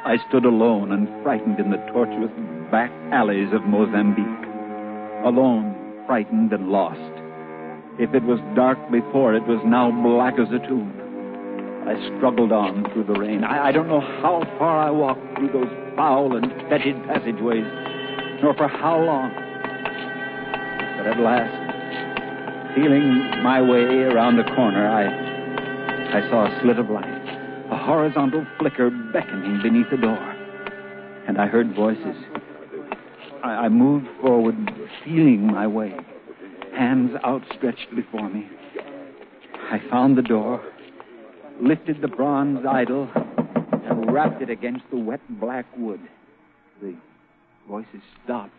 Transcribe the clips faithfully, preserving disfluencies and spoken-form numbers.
I stood alone and frightened in the tortuous back alleys of Mozambique. Alone, frightened and lost. If it was dark before, it was now black as a tomb. I struggled on through the rain. I, I don't know how far I walked through those foul and fetid passageways, nor for how long. But at last, feeling my way around a corner, I, I saw a slit of light, a horizontal flicker beckoning beneath the door. And I heard voices. I, I moved forward, feeling my way, hands outstretched before me. I found the door, lifted the bronze idol, and rapped it against the wet black wood. The voices stopped.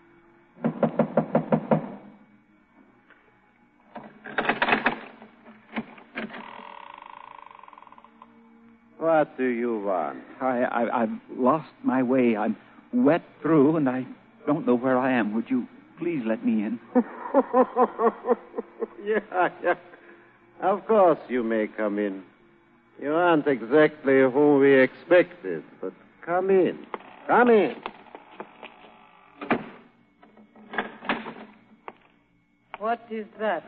What do you want? I, I, I've lost my way. I'm wet through, and I don't know where I am. Would you please let me in? yeah, yeah. Of course you may come in. You aren't exactly who we expected, but come in. Come in. What is that?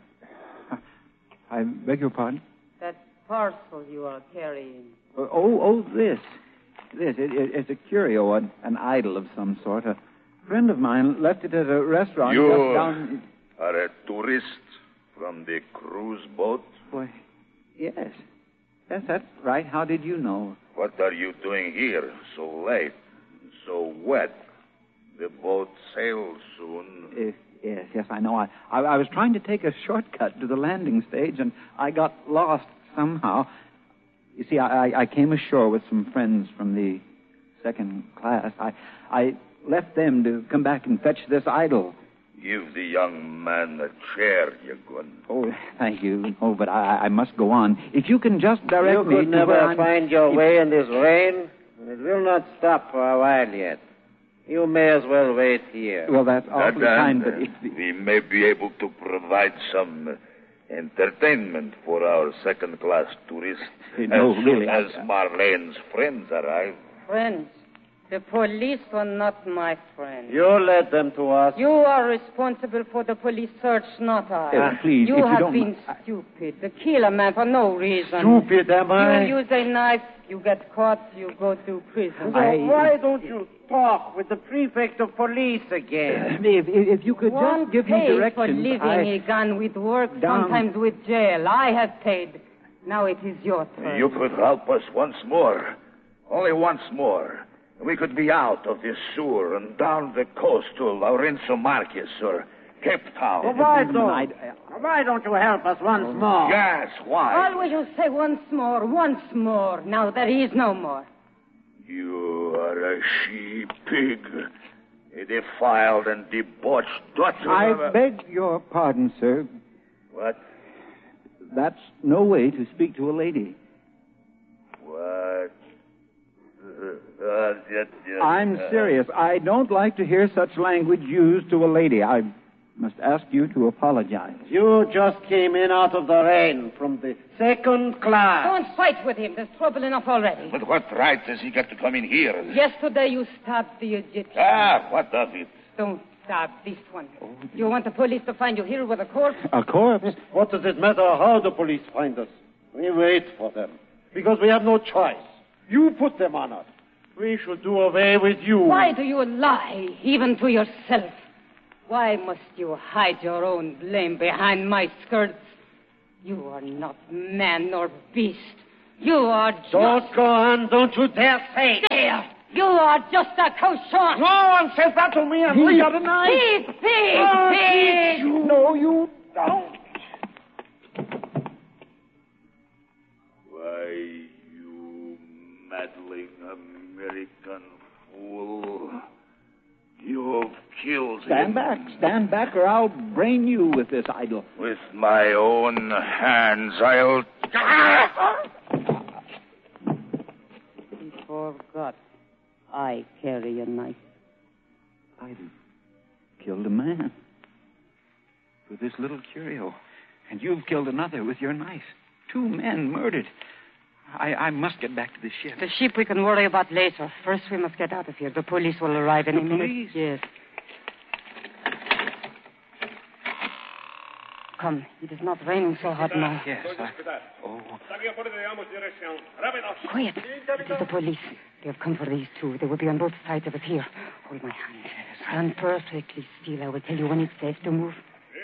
I, I beg your pardon? That parcel you are carrying. Oh, oh, this. This. It, it, it's a curio, an, an idol of some sort. A friend of mine left it at a restaurant You just down... are a tourist from the cruise boat? Why, yes. Yes, that's right. How did you know? What are you doing here so late, so wet? The boat sails soon. Yes, yes, yes, I know. I, I, I was trying to take a shortcut to the landing stage, and I got lost somehow. You see, I, I, I came ashore with some friends from the second class. I, I left them to come back and fetch this idol. Give the young man a chair, Yagun. Oh, thank you. Oh, but I, I must go on. If you can just direct you me could to never where I'm... find your If... way in this rain. It will not stop for a while yet. You may as well wait here. Well, that's awfully Madame, kind, but if... The... we may be able to provide some entertainment for our second-class tourists. No, as really, As I... Marlene's friends arrive. Friends? The police are not my friends. You led them to us. You are responsible for the police search, not I. Uh, please, you if you have don't... been I... stupid. To kill a man for no reason. Stupid, am I? You use a knife, you get caught, you go to prison. So I... why don't you talk with the prefect of police again? If, if, if you could One just give me pays directions... for living I... a gun with work, Down. sometimes with jail. I have paid. Now it is your turn. You could help us once more. Only once more. We could be out of this sewer and down the coast to Lourenço Marques or Cape Town. Well, why don't, why don't you help us once more? Yes, why? Always you say once more, once more. Now there is no more. You are a she-pig. A defiled and debauched daughter I of a... beg your pardon, sir. What? That's no way to speak to a lady. What? Uh, yes, yes, I'm uh, serious. I don't like to hear such language used to a lady. I must ask you to apologize. You just came in out of the rain from the second class. Don't fight with him. There's trouble enough already. But what right does he get to come in here? Yesterday you stabbed the Egyptian. Ah, what of it? Don't stab this one. You want the police to find you here with a corpse? A corpse? What does it matter how the police find us? We wait for them. Because we have no choice. You put them on us. We should do away with you. Why do you lie, even to yourself? Why must you hide your own blame behind my skirts? You are not man nor beast. You are just... Don't go on. Don't you dare say it. There! You are just a cochon. No one says that to me, and we got a knife. Thief! Thief! Oh, Thief! you. No, you don't. Why, you meddling American fool. You've killed Stand him. back. Stand back, or I'll brain you with this idol. With my own hands, I'll... He forgot. I carry a knife. I killed a man with this little curio, and you've killed another with your knife. Two men murdered. I, I must get back to the ship. The ship we can worry about later. First, we must get out of here. The police will arrive any The minute. police? Yes. Come, it is not raining so hard now. Yes, I... Oh. Quiet. It is the police. They have come for these two. They will be on both sides of us here. Hold my hand. Stand perfectly still. I will tell you when it's safe to move.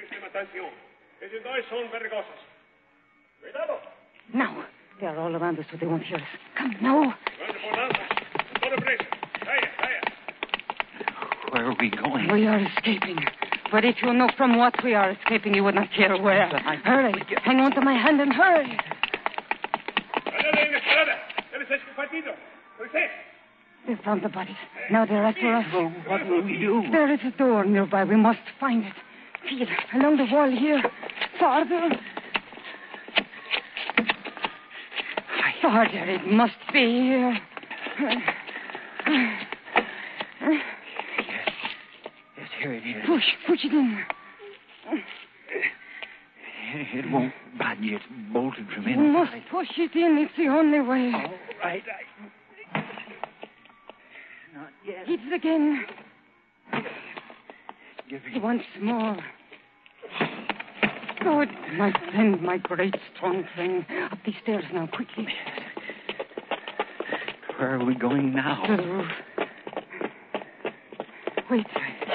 Now. They are all around us, so they won't hear us. Come, now. Where are we going? We are escaping. But if you know from what we are escaping, you would not care where. Hurry. Hang on to my hand and hurry. They found the bodies. Now they're after us. Well, what will we do? There is a door nearby. We must find it. Feel along the wall here. Farther. Farther. It must be here. Yes, here it is. Push. Push it in. It won't budge. It's bolted from inside. We must push it in. It's the only way. All right. I... Not yet. Hit it again. Give me... Once more. Good, my friend, my great strong friend. Up these stairs now, quickly. Where are we going now? To the roof. Wait.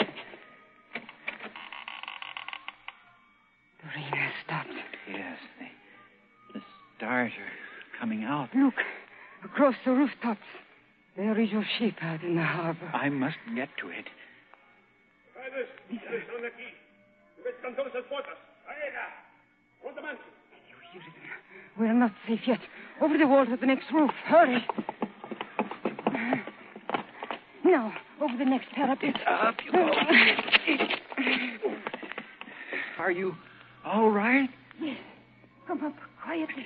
The rain has stopped. Yes, the, the stars are coming out. Look, across the rooftops. There is your ship out in the harbor. I must get to it. You hear them? We're not safe yet. Over the wall to the next roof. Hurry. Now, over the next parapet. Up you go. Are you all right? Yes. Come up quietly.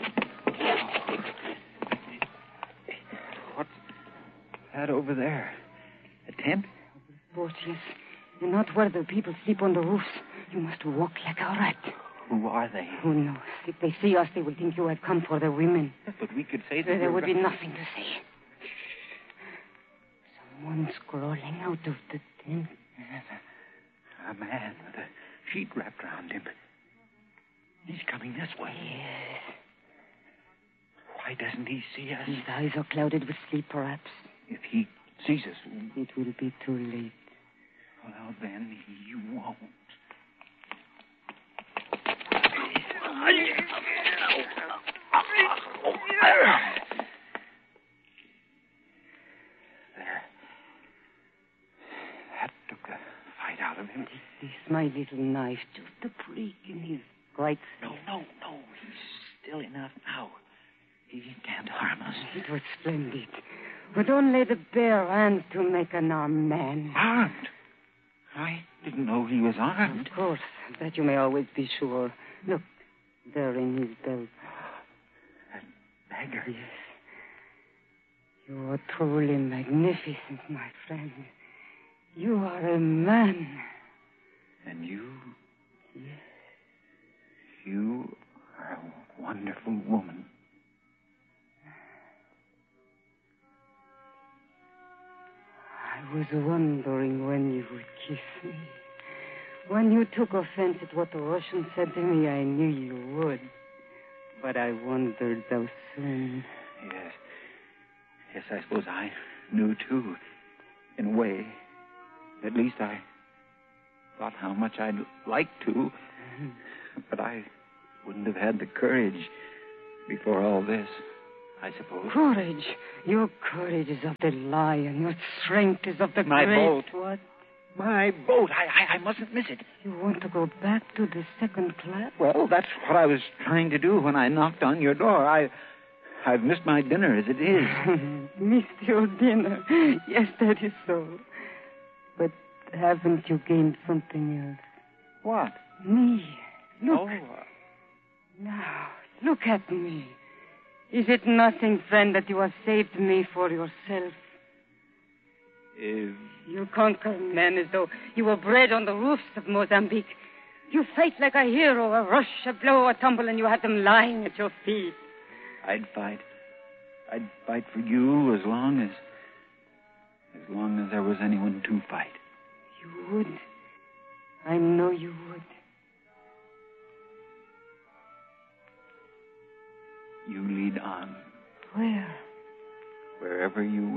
What's that over there? A tent? Boat, yes. You're not where the people sleep on the roofs. You must walk like a rat. Who are they? Who knows? If they see us, they will think you have come for the women. But we could say that There, there we're would be go- nothing to say. Someone's crawling out of the tent. Yes, a, a man with a sheet wrapped around him. He's coming this way. Yes. Why doesn't he see us? His eyes are clouded with sleep, perhaps. If he sees us, It will be too late. well, then he won't. There. That took the fight out of him. This, my little knife, just a prick in his right No, no, no. He's still enough now. He can't harm us. It was splendid. But only the bare hand to make an armed man. Armed? I didn't know he was armed. Of course, that you may always be sure. Look, there in his belt. That dagger. Yes. You are truly magnificent, my friend. You are a man. And you, Yes. you are a wonderful woman. I was wondering when you would kiss me. When you took offense at what the Russian said to me, I knew you would. But I wondered so soon. Yes. Yes, I suppose I knew, too. In a way. At least I thought how much I'd like to. But I wouldn't have had the courage before all this, I suppose. Courage. Your courage is of the lion. Your strength is of the My great... boat. What? My boat. I, I, I mustn't miss it. You want to go back to the second class? Well, that's what I was trying to do when I knocked on your door. I, I've missed my dinner as it is. Missed your dinner. Yes, that is so. But haven't you gained something else? What? Me. Look. Oh, Now, look at me. Is it nothing, friend, that you have saved me for yourself? uh, You conquer men as though you were bred on the roofs of Mozambique. You fight like a hero, a rush, a blow, a tumble, and you have them lying at your feet. I'd fight I'd fight for you as long as... as long as there was anyone to fight. You would. I know you would. You lead on. Where? Wherever you will.